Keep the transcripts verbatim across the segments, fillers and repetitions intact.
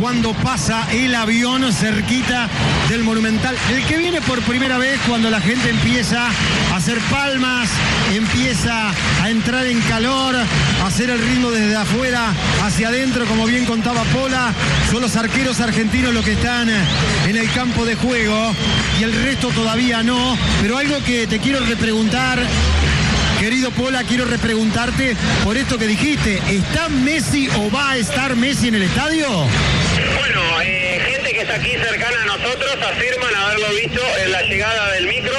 cuando pasa el avión cerquita del Monumental. El que viene por primera vez cuando la gente empieza a hacer palmas, empieza a entrar en calor, a hacer el ritmo desde afuera hacia adentro, como bien contaba Pola, son los arqueros argentinos los que están en el campo de juego y el resto todavía no. Pero algo que te quiero repreguntar, querido Pola, quiero repreguntarte por esto que dijiste. ¿Está Messi o va a estar Messi en el estadio? Bueno, eh, gente que está aquí cercana a nosotros afirman haberlo visto en la llegada del micro,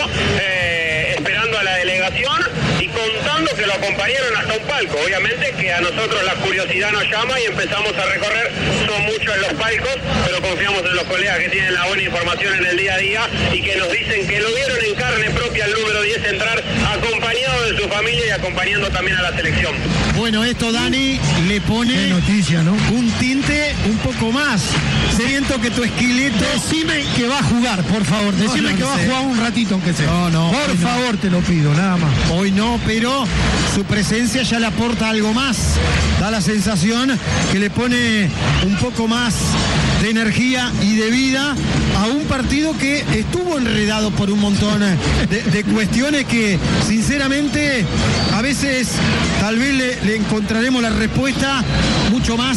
eh, esperando a la delegación y contando que lo acompañaron hasta un palco. Obviamente que a nosotros la curiosidad nos llama y empezamos a recorrer. Son muchos los palcos, pero confiamos en los colegas que tienen la buena información en el día a día y que nos dicen que lo vieron en carne propia al número diez entrar acompañado de su familia y acompañando también a la selección. Bueno, esto, Dani, le pone qué noticia, ¿no? Un tinte un poco más. Siento que tu esqueleto... Decime que va a jugar, por favor. Decime no, no que va sé. a jugar un ratito, aunque sea. No, no. Por favor, no. Te lo pido, nada más. Hoy no, pero su presencia ya le aporta algo más. Da la sensación que le pone un poco más de energía y de vida a un partido que estuvo enredado por un montón de, de cuestiones que, sinceramente, a veces tal vez le, le encontraremos la respuesta mucho más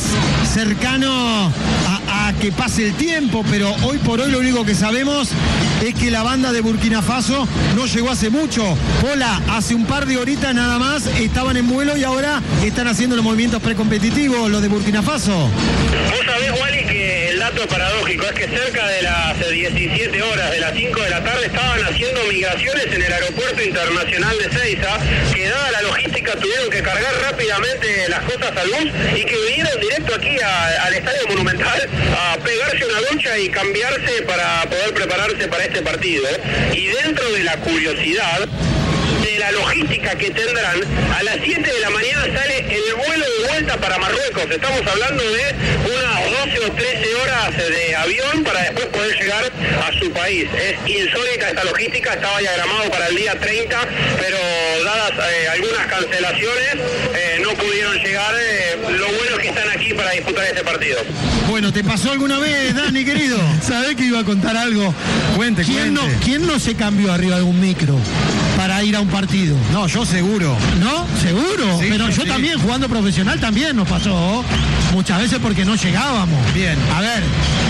cercano a, a que pase el tiempo, pero hoy por hoy lo único que sabemos es que la banda de Burkina Faso no llegó hace mucho. Hola, hace un par de horitas nada más estaban en vuelo y ahora están haciendo los movimientos precompetitivos, los de Burkina Faso. Vos sabés, Wally, que el dato paradójico es que cerca de las diecisiete horas, de las cinco de la tarde, estaban haciendo migraciones en el aeropuerto internacional de Ezeiza, que dada la logística tuvieron que cargar rápidamente las cosas al bus y que vinieron directo aquí a, al Estadio Monumental a pegarse una ducha y cambiarse para poder prepararse para este partido. Y dentro de la curiosidad de la logística que tendrán, a las siete de la mañana sale el vuelo de vuelta para Marruecos. Estamos hablando de unas doce o trece horas de avión para después poder llegar a su país. Es insólita esta logística, estaba diagramado para el día treinta, pero dadas eh, algunas cancelaciones eh, no pudieron llegar. Eh, lo bueno es que están aquí para disputar este partido. Bueno, ¿te pasó alguna vez, Dani, querido? ¿Sabés que iba a contar algo? Cuente, ¿Quién cuente. No, ¿Quién no se cambió arriba de un micro para ir a un partido? No, yo seguro. ¿No? ¿Seguro? Sí, pero yo sí. también, jugando profesional, también nos pasó muchas veces porque no llegábamos. Bien. A ver,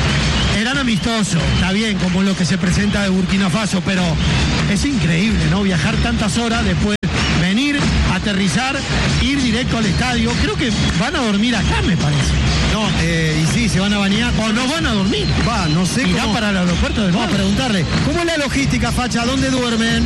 eran amistosos, está bien, como lo que se presenta de Burkina Faso, pero es increíble, ¿no? Viajar tantas horas, después venir, aterrizar, ir directo al estadio. Creo que van a dormir acá, me parece. No, eh, y sí, se van a bañar. O no van a dormir. Va, no sé Irán cómo... para el aeropuerto de nuevo. Vamos a preguntarle, ¿cómo es la logística, Facha? ¿Dónde duermen?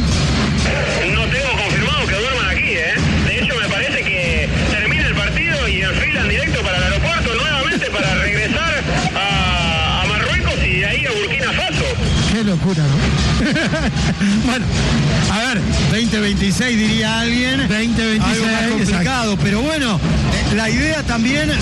No tengo confirmado que duerman aquí, ¿eh? De hecho, me parece que termina el partido y enfilan directo para el aeropuerto nuevamente para regresar a, a Marruecos y de ahí a Burkina Faso. Qué locura, ¿no? Bueno, a ver, veinte veintiséis diría alguien. veinte veintiséis. Algo más complicado, exacto. Pero bueno, eh, la idea también,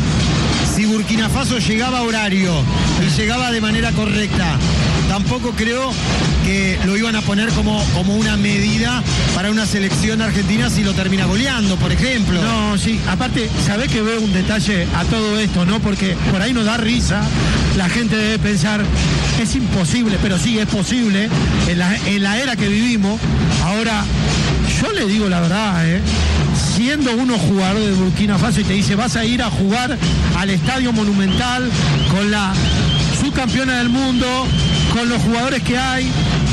si Burkina Faso llegaba a horario y llegaba de manera correcta, tampoco creo que lo iban a poner como, como una medida para una selección argentina si lo termina goleando, por ejemplo. No, sí, aparte, sabés que veo un detalle a todo esto, ¿no? Porque por ahí nos da risa, la gente debe pensar, es imposible, pero sí, es posible, en la, en la era que vivimos. Ahora, yo le digo la verdad, ¿eh? Siendo uno jugador de Burkina Faso y te dice, vas a ir a jugar al Estadio Monumental con la subcampeona del mundo, con los jugadores que hay,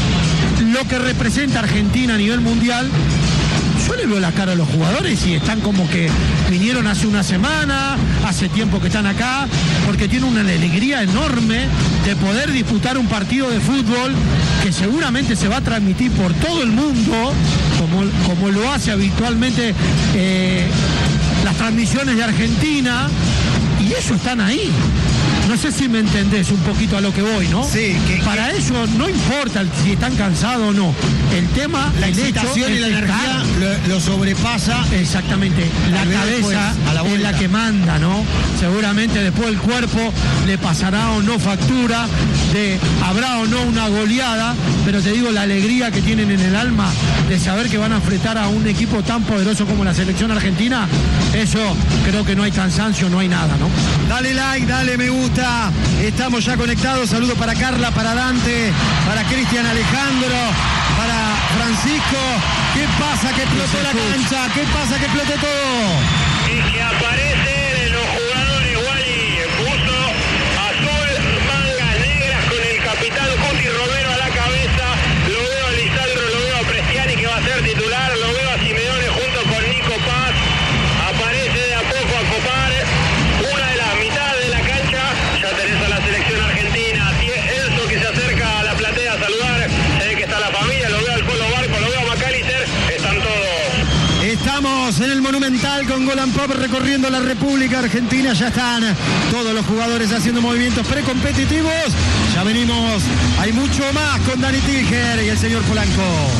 lo que representa Argentina a nivel mundial, yo le veo la cara a los jugadores y están como que vinieron hace una semana, hace tiempo que están acá, porque tienen una alegría enorme de poder disputar un partido de fútbol que seguramente se va a transmitir por todo el mundo, como, como lo hace habitualmente eh, las transmisiones de Argentina, y ellos están ahí. No sé si me entendés un poquito a lo que voy, ¿no? Sí. Que, Para que... ellos no importa si están cansados o no. El tema, la el excitación hecho y la es energía lo, lo sobrepasa. Exactamente. La cabeza a la es la que manda, ¿no? Seguramente después el cuerpo le pasará o no factura, de habrá o no una goleada, pero te digo, la alegría que tienen en el alma de saber que van a enfrentar a un equipo tan poderoso como la selección argentina, eso creo que no hay cansancio, no hay nada, ¿no? Dale like. like, dale me gusta. Estamos ya conectados. Saludos para Carla, para Dante, para Cristian Alejandro, para Francisco. ¿Qué pasa que explotó la cancha? ¿Qué pasa que explotó todo? Y que aparecen los jugadores, Wally. Puso azul, mangas negras con el capitán Cuti Romero a la cabeza. Lo veo a Lisandro, lo veo a Prestiani que va a ser titular. Lo veo a Simeone junto con Nico Paz. Aparece de a poco a copar una de las mitades de la cancha. Ya tenés a la selección argentina. Enzo que se acerca a la platea a saludar. Se ve que está la familia. Lo veo al Polo Barco, lo veo a Macalister. Están todos. Estamos en el Monumental con Golan Pop recorriendo la República Argentina. Ya están todos los jugadores haciendo movimientos precompetitivos. Ya venimos. Hay mucho más con Dani Tiger y el señor Polanco.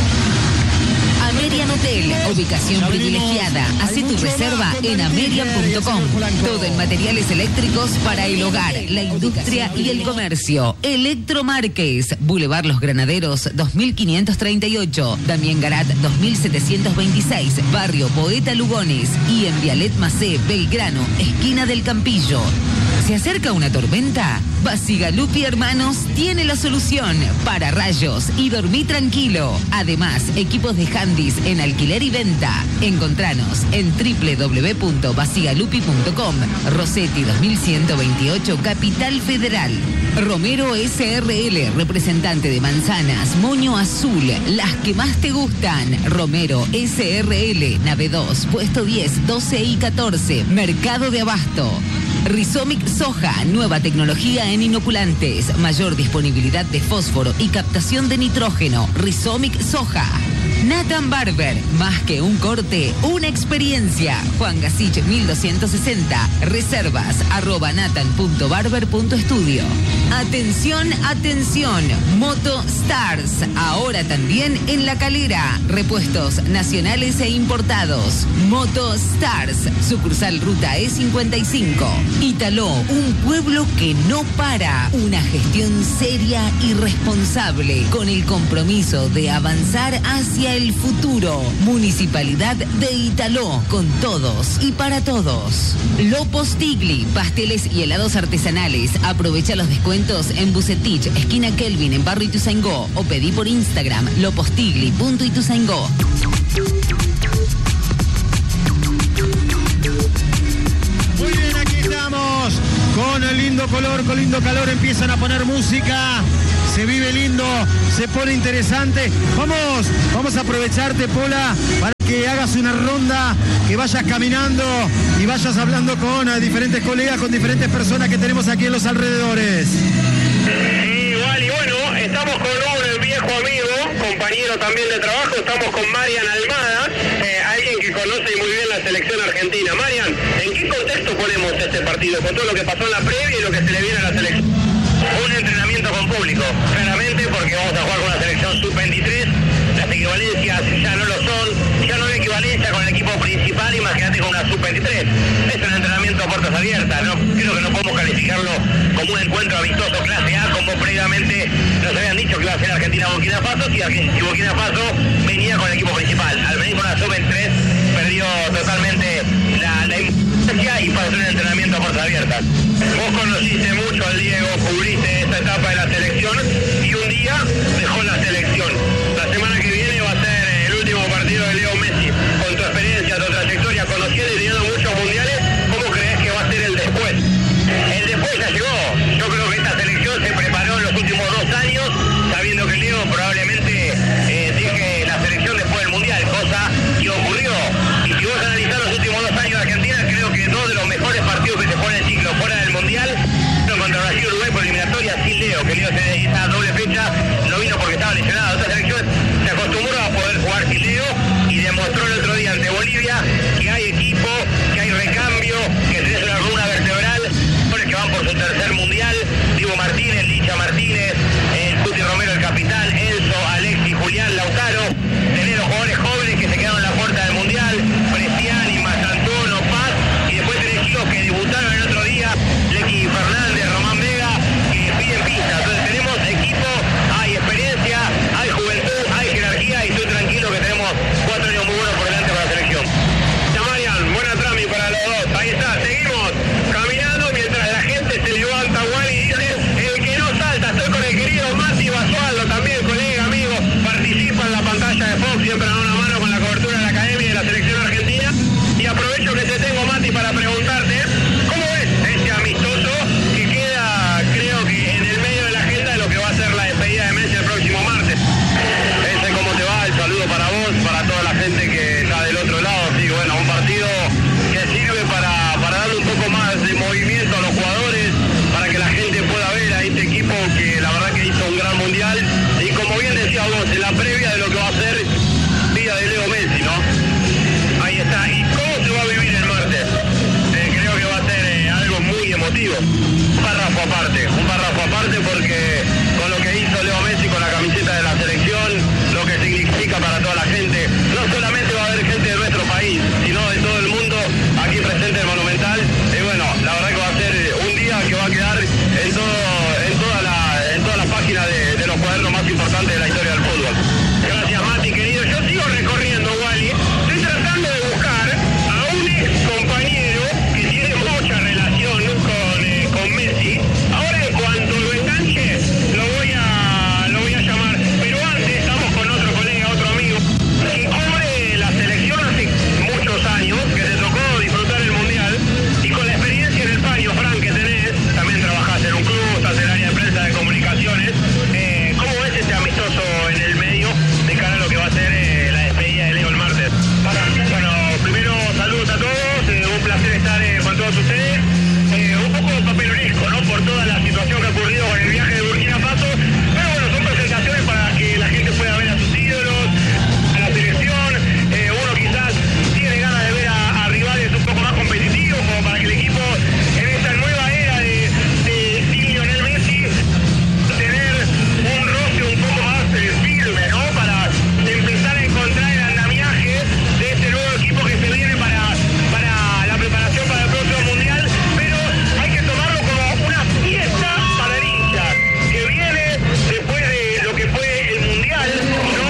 Amerian Hotel, ubicación Ya privilegiada. venimos. Hacé Hay tu mucho reserva más con en Dani amerian Tiger y el punto com. señor Polanco. Todo en materiales eléctricos para el hogar, la industria y el comercio. Electromarques, Boulevard Los Granaderos dos mil quinientos treinta y ocho, Damián Garat dos mil setecientos veintiséis, Barrio Poeta Lugones y en Vialet Macé, Belgrano, esquina del Campillo. ¿Se acerca una tormenta? Basigalupi Hermanos tiene la solución para rayos y dormí tranquilo. Además, equipos de handys en alquiler y venta. Encontranos en doble u doble u doble u punto basigalupi punto com. Rossetti dos mil ciento veintiocho, Capital Federal. Romero S R L, representante de manzanas, moño azul, las que más te gustan. Romero S R L, nave dos, puesto diez, doce y catorce, Mercado de Abasto. Rizomic Soja, nueva tecnología en inoculantes, mayor disponibilidad de fósforo y captación de nitrógeno. Rizomic Soja. Nathan Barber, más que un corte, una experiencia. Juan Gasich mil doscientos sesenta, reservas arroba nathan punto barber punto estudio. Atención, atención, Moto Stars, ahora también en La Calera. Repuestos nacionales e importados. Moto Stars, sucursal Ruta E cincuenta y cinco. Italó, un pueblo que no para. Una gestión seria y responsable, con el compromiso de avanzar hacia el futuro. Municipalidad de Italó, con todos y para todos. Lopos Tigli, pasteles y helados artesanales. Aprovecha los descuentos en Bucetich, esquina Kelvin, en Barrio Ituzaingó, o pedí por Instagram lopostigli punto ituzaingó. Muy bien, aquí estamos con el lindo color, con lindo calor. Empiezan a poner música. Se vive lindo, se pone interesante. Vamos, vamos a aprovecharte, Pola, para que hagas una ronda, que vayas caminando y vayas hablando con uh, diferentes colegas, con diferentes personas que tenemos aquí en los alrededores. Sí, igual, y bueno, estamos con un viejo amigo, compañero también de trabajo. Estamos con Marian Almada, eh, alguien que conoce muy bien la selección argentina. Marian, ¿en qué contexto ponemos este partido? Con todo lo que pasó en la previa y lo que se le viene a la selección. Un entrenamiento con público, claramente, porque vamos a jugar con la selección sub veintitrés. Las equivalencias ya no lo son, ya no hay equivalencia con el equipo principal. Imagínate con una sub veintitrés. Es un entrenamiento a puertas abiertas, ¿no? Creo que no podemos calificarlo como un encuentro amistoso clase A, como previamente nos habían dicho que iba a ser Argentina-Burkina Faso, y Burkina Faso venía con el equipo principal. Al venir con la sub veintitrés perdió totalmente la, la importancia y pasó un entrenamiento a puertas abiertas. Vos conociste mucho al Diego, cubriste esta etapa de la selección y un día dejó la selección. La semana que viene va a ser el último partido de Leo Messi. Con tu experiencia, tu trayectoria, conociendo y teniendo muchos mundiales, ¿cómo crees que va a ser el después? El después ya llegó. Yo creo que esta selección se preparó en los últimos dos años, sabiendo que Leo probablemente eh, deje la selección después del mundial, cosa que ocurrió. Y si vos analizás los últimos dos años de Argentina, creo que dos de los mejores partidos que se juegan en el ciclo fuera del mundial, contra Brasil, Uruguay por eliminatoria, sin Leo, que Leo se esa doble fecha no vino porque fútbol. Un párrafo aparte, un párrafo aparte porque con lo que hizo Leo Messi con la camiseta de la selección, lo que significa para toda la gente, no solamente va a haber gente de nuestro país, sino de todo el mundo aquí presente en el Monumental. Y bueno, la verdad que va a ser un día que va a quedar en todo, en toda la, en toda la página de, de los cuadernos más importantes de la historia del fútbol. Gracias, Mati, querido. Yo sigo recorriendo, Wally. Estoy tratando de buscar a un ex compañero que tiene mucha relación con, eh, con Messi. Ahora, en cuanto lo enganche, lo voy a, lo voy a llamar. Pero antes estamos con otro colega, otro amigo, que cubre la selección hace muchos años, que te tocó disfrutar el Mundial, y con la experiencia en el paño, Fran, que tenés, también trabajás en un club, estás en el área de prensa de comunicaciones. Eh, ¿Cómo ves este amistoso en el medio de cara a lo que va a ser eh, la despedida de Leo el martes? Bueno, primero saludos a todos, eh, un placer estar eh, con todos ustedes. Eh, un poco papelonesco, ¿no? Por toda la situación que ha ocurrido con el viaje de Burkina Faso, pero bueno, son presentaciones para que la gente pueda ver a sus ídolos, a la selección. Eh, uno quizás tiene ganas de ver a, a rivales un poco más competitivos, como para que el equipo en esta nueva era de, de sin Lionel Messi tener un roce un poco más eh, firme, ¿no? Para empezar a encontrar el andamiaje de este nuevo equipo que se viene para, para la preparación para el próximo Mundial. Pero hay que tomarlo como una fiesta para el hincha, que viene después de lo que fue el Mundial, ¿no?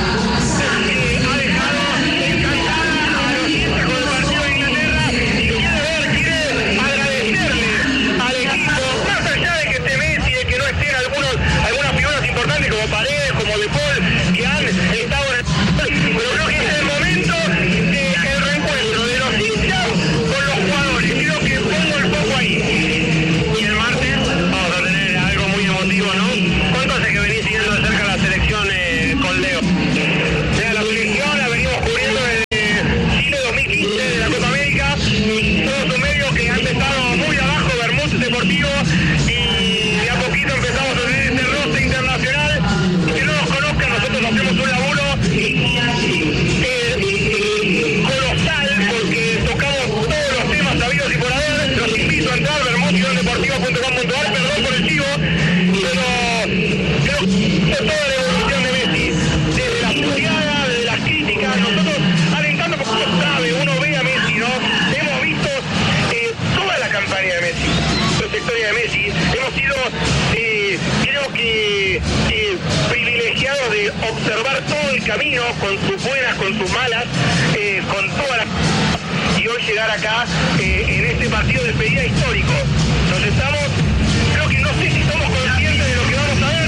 Eh, ha dejado encantada a los hinchas con el partido de Inglaterra y quiere ver, quiere agradecerle al equipo, más allá de que esté Messi, de que no estén algunos, algunas figuras importantes como Paredes, como De Paul, que han estado en el... Pero creo que es el momento del reencuentro de los hinchas con los jugadores. Creo que pongo el foco ahí. Y el martes vamos a tener algo muy emotivo, ¿no? ¿Cuánto hace que venís siguiendo de cerca la selección eh, con Leo? Mira, la selección la venimos cubriendo desde Chile dos mil quince, de la Copa América. Todos un medio que han estado muy abajo, Bermud Deportivo, y de a poquito empezamos a tener este roster internacional. Que no nos conozcan, nosotros hacemos un laburo eh, colosal, porque tocamos todos los temas sabidos y por haber. Los invito a entrar, bermud deportivo punto com punto a r, perdón por el chivo, pero creo que toda la evolución de Messi, desde las puteadas, desde las críticas, nosotros alentando, porque uno sabe, uno ve a Messi, ¿no? Hemos visto eh, toda la campaña de Messi, la trayectoria de Messi, hemos sido, eh, creo que, eh, privilegiados de observar todo el camino, con sus buenas, con sus malas, eh, con todas las... Y hoy llegar acá, eh, en este partido de despedida histórico. Nos estamos, creo que no sé si somos conscientes de lo que vamos a ver,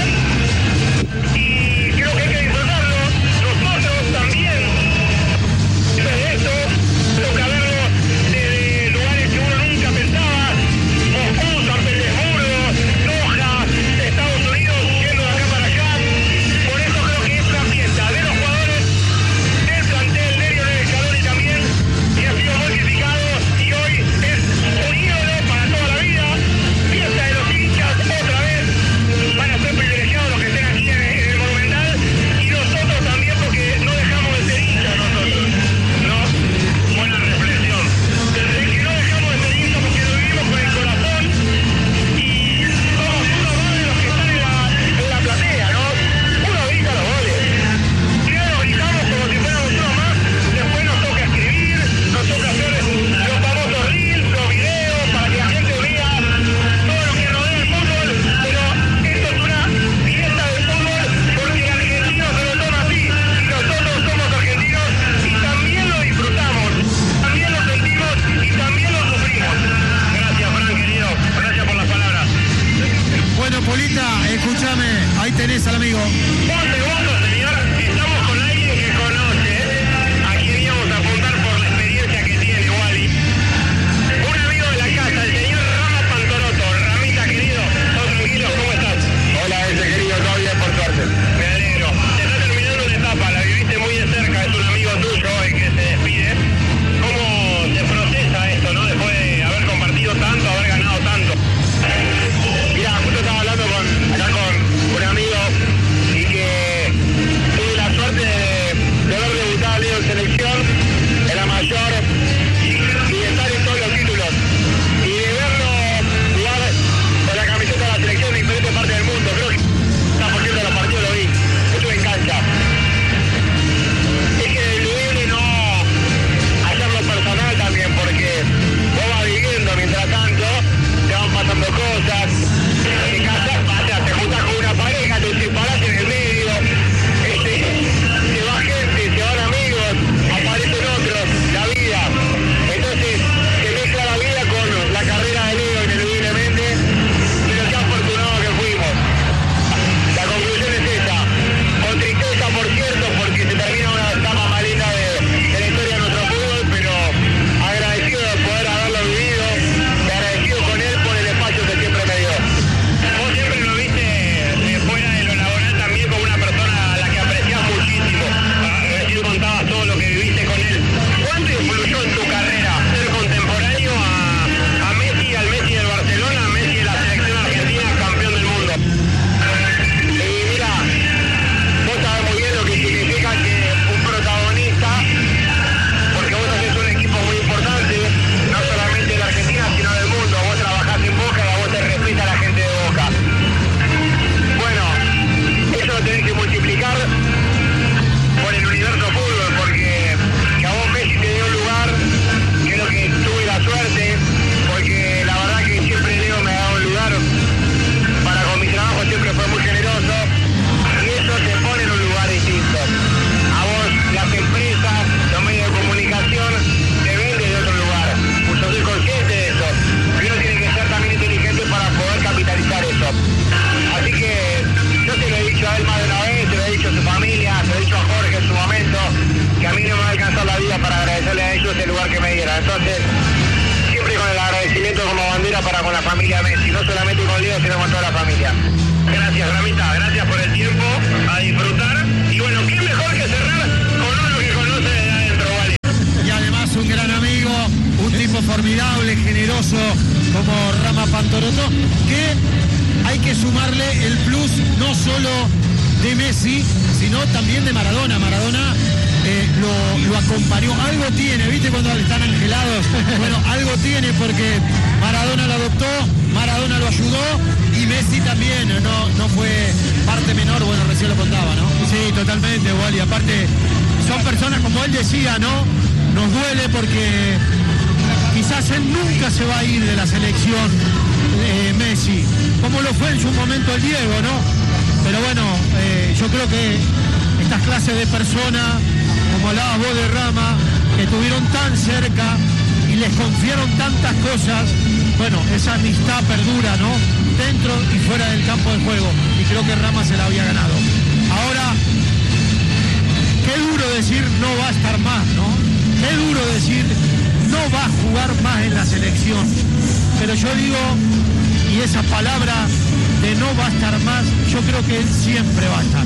y creo que hay que disfrutarlo. Nosotros también, de esto, toca verlo desde lugares que uno nunca pensaba: Moscú, San Petersburgo, Doha, Estados Unidos, yendo de acá para allá. Por eso creo que es una fiesta de los jugadores, del plantel, de Lionel Scaloni también, que ha sido multiplicado y hoy es un ídolo para toda la vida. Fiesta de los hinchas otra vez, van a ser privilegiados los que estén aquí en, en el Monumental, y nosotros también, porque no dejamos de ser hinchas nosotros, ¿no? Buena reflexión. Es que no dejamos de ser hinchas porque lo vivimos con el corazón y somos uno más de los que están en la, en la platea, ¿no? Uno grita los goles. Primero gritamos como si fuéramos uno más, después nos toca escribir, nos toca hacer los famosos reels, los videos, para que la gente vea todo lo que rodea el fútbol. Pero esto es una fiesta del fútbol porque el argentino se lo toma así, y nosotros somos argentinos y también lo disfrutamos, también lo sentimos y también lo sufrimos. Gracias, Fran, querido, gracias por las palabras. Bueno, Polita, escúchame, ahí tenés al amigo. Un segundo, señor, estamos con alguien que conoce a quien íbamos a apuntar por la experiencia que tiene, Wally. Un amigo de la casa, el señor Rama Pantoroto. Ramita, querido, ¿todo tranquilo? ¿Cómo estás? Hola, ese querido, todo bien, por suerte. Me alegro. Se está terminando una etapa, la viviste muy de cerca, es un amigo tuyo el que se despide. ¿Cómo se procesa esto, no? Después de haber compartido tanto, haber ganado tanto. Mira, justo estaba hablando con, acá con un amigo y que juntas, te casas, o sea, te juntas con una pareja, te separás en el medio, este, se va gente, se van amigos, aparecen otros, la vida. Entonces se mezcla la vida con la carrera de Leo ineludiblemente, pero qué afortunado que fuimos. La conclusión es esa, con tristeza por cierto, porque se termina una etapa más linda de, de la historia de nuestro fútbol, pero agradecido de poder haberlo vivido, y agradecido con él por el espacio que siempre me dio. Vos siempre lo viste eh, fuera de lo laboral también como una persona a la que apreciás muchísimo. Ah, recién contabas todo lo que viviste con él. ¿Cuánto influyó en tu carrera ser contemporáneo a, a Messi, al Messi del Barcelona, a Messi de la selección argentina, campeón del mundo? Y mira, vos sabés muy bien lo que significa que un protagonista, porque vos tenés un equipo muy importante, no solamente de la Argentina, sino del mundo. Vos trabajás en Boca y a vos te respeta la gente de Boca. Bueno, eso lo tenés que multiplicar por el universo fútbol, porque que a vos Messi te dio un lugar, creo que tuve la suerte, porque la verdad que siempre Leo me ha dado un lugar para con mi trabajo, siempre fue muy generoso, y eso te pone en un lugar distinto. A vos las empresas, los medios de comunicación te ven desde otro lugar. Pues yo soy consciente de eso, pero uno tiene que ser también inteligente para poder capitalizar eso. Así que yo se lo he dicho a él más de una vez, se lo he dicho a su familia, se lo he dicho a Jorge en su momento, que a mí no me va a alcanzar la vida para agradecerle a ellos el lugar que me dieron. Entonces, siempre con el agradecimiento como bandera para con la familia Messi, no solamente con Leo, sino con toda la familia. Gracias, Ramita, gracias por el tiempo, a disfrutar. Y bueno, qué mejor que cerrar con uno que conoce de adentro, ¿vale? Y además un gran amigo, un tipo formidable, generoso como Rama Pantorotto, que hay que sumarle el plus no solo de Messi, sino también de Maradona. Maradona eh, lo, lo acompañó, algo tiene, ¿viste cuando están angelados? Bueno, algo tiene porque Maradona lo adoptó, Maradona lo ayudó y Messi también, no, no fue parte menor, bueno, recién lo contaba, ¿no? Sí, totalmente, igual, y aparte son personas, como él decía, ¿no? Nos duele porque quizás él nunca se va a ir de la selección, eh, Messi, como lo fue en su momento el Diego, ¿no? Pero bueno, eh, yo creo que estas clases de personas, como hablabas vos de Rama, que estuvieron tan cerca y les confiaron tantas cosas, bueno, esa amistad perdura, ¿no? Dentro y fuera del campo de juego, y creo que Rama se la había ganado. Ahora, qué duro decir no va a estar más, ¿no? Qué duro decir no va a jugar más en la selección. Pero yo digo, y esa palabra de no va a estar más, yo creo que él siempre va a estar.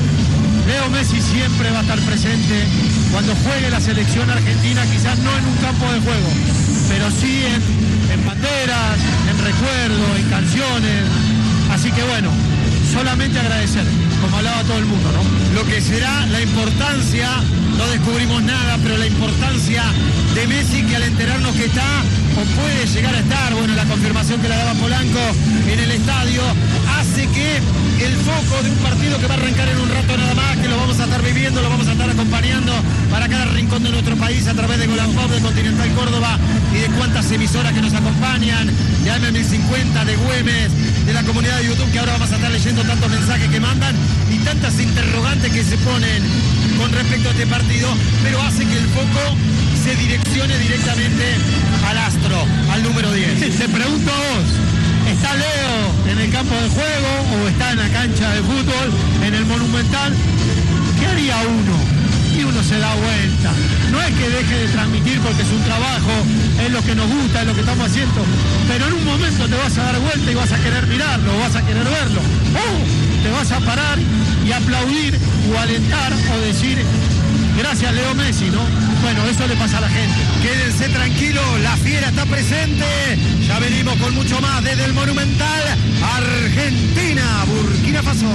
Leo Messi siempre va a estar presente cuando juegue la selección argentina, quizás no en un campo de juego, pero sí en, en banderas, en recuerdos, en canciones. Así que bueno, solamente agradecer, como hablaba todo el mundo, ¿no? Lo que será la importancia, no descubrimos nada, pero la importancia de Messi, que al enterarnos que está o puede llegar a estar, bueno, la confirmación que la daba Polanco en el estadio, hace que el foco de un partido que va a arrancar en un rato nada más, que lo vamos a estar viviendo, lo vamos a estar acompañando para cada rincón de nuestro país a través de Golan Pop, de Continental Córdoba y de cuantas emisoras que nos acompañan, de A M mil cincuenta, de Güemes, de la comunidad de YouTube, que ahora vamos a estar leyendo tantos mensajes que mandan y tantas interrogantes que se ponen con respecto a este partido, pero hace que el foco se direccione directamente al astro, al número diez. Sí, te pregunto a vos, ¿está Leo en el campo de juego o está en la cancha de fútbol, en el Monumental? ¿Qué haría uno? Y uno se da vuelta. No es que deje de transmitir porque es un trabajo, es lo que nos gusta, es lo que estamos haciendo, pero en un momento te vas a dar vuelta y vas a querer mirarlo, vas a querer verlo. ¡Oh! Te vas a parar y aplaudir o alentar o decir gracias Leo Messi, ¿no? Bueno, eso le pasa a la gente. Quédense tranquilos, la fiera está presente. Ya venimos con mucho más desde el Monumental. Argentina, Burkina Faso.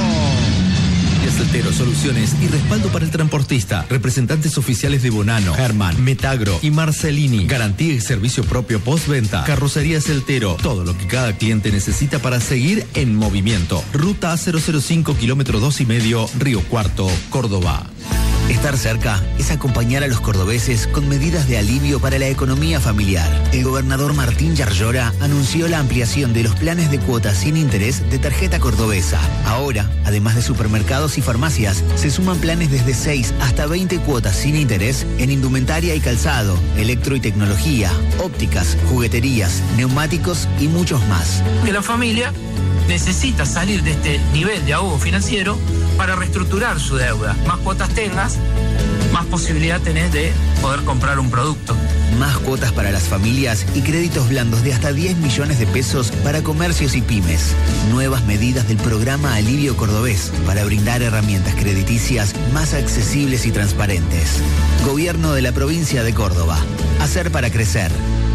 Celtero, soluciones y respaldo para el transportista. Representantes oficiales de Bonano, Germán, Metagro y Marcelini. Garantía y servicio propio postventa. Carrocería Celtero. Todo lo que cada cliente necesita para seguir en movimiento. Ruta cero cero cinco, kilómetro dos y medio, Río Cuarto, Córdoba. Estar cerca es acompañar a los cordobeses con medidas de alivio para la economía familiar. El gobernador Martín Yarlora anunció la ampliación de los planes de cuotas sin interés de tarjeta cordobesa. Ahora, además de supermercados y farmacias, se suman planes desde seis hasta veinte cuotas sin interés en indumentaria y calzado, electro y tecnología, ópticas, jugueterías, neumáticos y muchos más. Que la familia necesita salir de este nivel de ahogo financiero para reestructurar su deuda. Más cuotas tengas, más posibilidad tenés de poder comprar un producto. Más cuotas para las familias y créditos blandos de hasta diez millones de pesos para comercios y pymes. Nuevas medidas del programa Alivio Cordobés para brindar herramientas crediticias más accesibles y transparentes. Gobierno de la provincia de Córdoba. Hacer para crecer.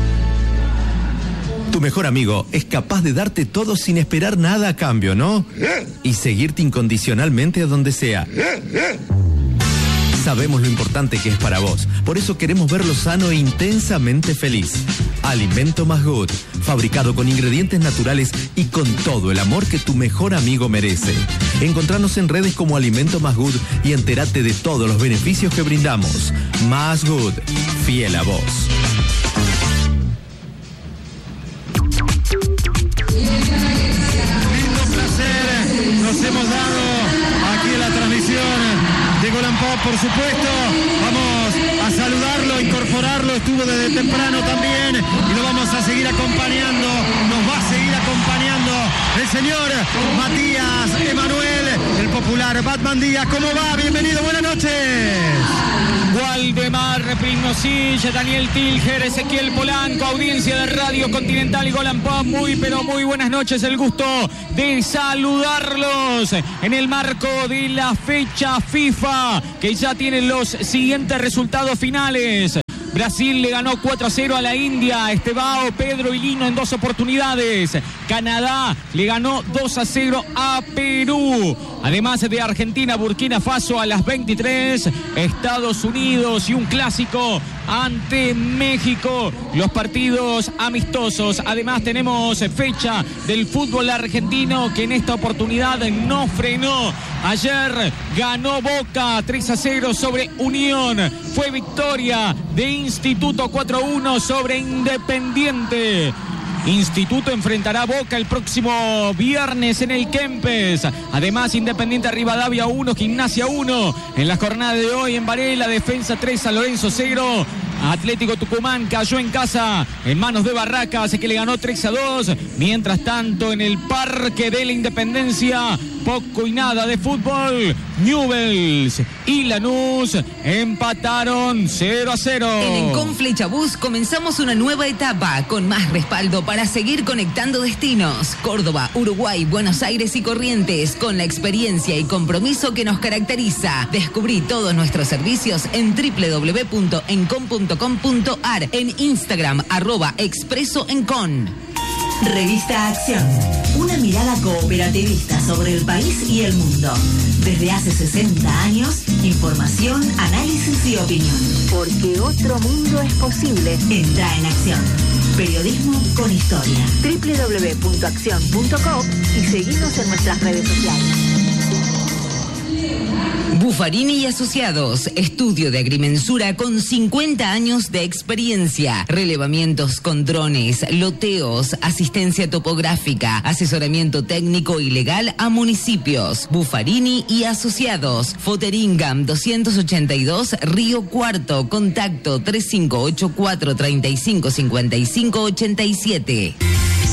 Tu mejor amigo es capaz de darte todo sin esperar nada a cambio, ¿no? Y seguirte incondicionalmente a donde sea. Sabemos lo importante que es para vos, por eso queremos verlo sano e intensamente feliz. Alimento Más Good, fabricado con ingredientes naturales y con todo el amor que tu mejor amigo merece. Encontranos en redes como Alimento Más Good y entérate de todos los beneficios que brindamos. Más Good, fiel a vos. Nos hemos dado aquí en la transmisión de Golan Pop, por supuesto. Vamos a saludarlo, incorporarlo, estuvo desde temprano también y lo vamos a seguir acompañando, nos va a seguir acompañando el señor Matías Emanuel, el popular Batman Díaz. ¿Cómo va? Bienvenido, buenas noches. Waldemar Pignosilla, Daniel Tilger, Ezequiel Polanco, audiencia de Radio Continental y Golan Pop, muy pero muy buenas noches, el gusto de saludarlos en el marco de la fecha FIFA que ya tiene los siguientes resultados finales. Brasil le ganó cuatro a cero a la India, Estebao, Pedro y Lino en dos oportunidades. Canadá le ganó dos a cero a Perú. Además de Argentina, Burkina Faso a las veintitrés, Estados Unidos y un clásico ante México. Los partidos amistosos. Además tenemos fecha del fútbol argentino que en esta oportunidad no frenó. Ayer ganó Boca tres a cero sobre Unión. Fue victoria de Instituto cuatro a uno sobre Independiente. Instituto enfrentará a Boca el próximo viernes en el Kempes. Además, Independiente Rivadavia uno, Gimnasia uno. En la jornada de hoy en Varela, Defensa tres, San Lorenzo cero. Atlético Tucumán cayó en casa en manos de Barracas, que le ganó tres a dos. Mientras tanto, en el Parque de la Independencia, poco y nada de fútbol. Newell's y Lanús empataron cero a cero. En Encon Flechabús comenzamos una nueva etapa con más respaldo para seguir conectando destinos. Córdoba, Uruguay, Buenos Aires y Corrientes, con la experiencia y compromiso que nos caracteriza. Descubrí todos nuestros servicios en doble u doble u doble u punto encon punto com punto ar, en Instagram, arroba expreso encon. Revista Acción, una mirada cooperativista sobre el país y el mundo. Desde hace sesenta años, información, análisis y opinión. Porque otro mundo es posible. Entra en Acción. Periodismo con historia. doble u doble u doble u punto acción punto com y seguinos en nuestras redes sociales. Buffarini y Asociados, estudio de agrimensura con cincuenta años de experiencia, relevamientos con drones, loteos, asistencia topográfica, asesoramiento técnico y legal a municipios. Buffarini y Asociados, Foteringam doscientos ochenta y dos, Río Cuarto, contacto tres cinco ocho cuatro tres cinco cinco cinco ocho siete.